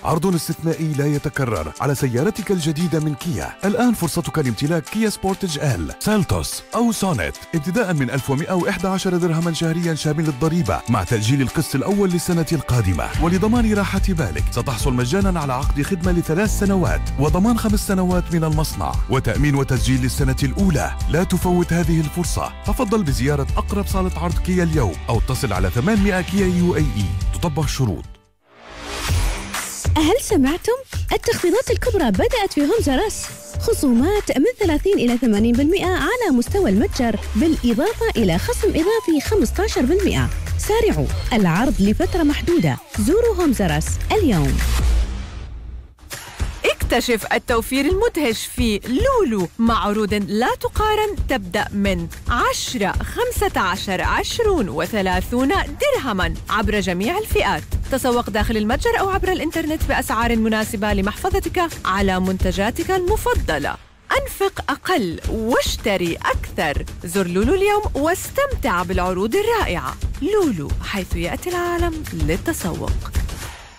عرض استثنائي لا يتكرر على سيارتك الجديدة من كيا. الآن فرصتك لامتلاك كيا سبورتج ال، سيلتوس أو سونيت ابتداء من 1111 درهما شهريا شامل الضريبة، مع تأجيل القسط الأول للسنة القادمة. ولضمان راحة بالك ستحصل مجانا على عقد خدمة ل3 سنوات وضمان 5 سنوات من المصنع وتأمين وتسجيل للسنة الأولى. لا تفوت هذه الفرصة. تفضل بزيارة أقرب صالة عرض كيا اليوم أو اتصل على 800 كيا UAE. تطبق شروط. هل سمعتم؟ التخفيضات الكبرى بدأت في هومز راس، خصومات من 30 إلى 80% على مستوى المتجر، بالإضافة إلى خصم إضافي 15%. سارعوا، العرض لفترة محدودة. زوروا هومز راس اليوم. اكتشف التوفير المدهش في لولو مع عروض لا تقارن، تبدأ من 10 15 20 و30 درهما عبر جميع الفئات. تسوق داخل المتجر أو عبر الإنترنت بأسعار مناسبة لمحفظتك على منتجاتك المفضلة. أنفق أقل واشتري أكثر. زر لولو اليوم واستمتع بالعروض الرائعة. لولو، حيث يأتي العالم للتسوق.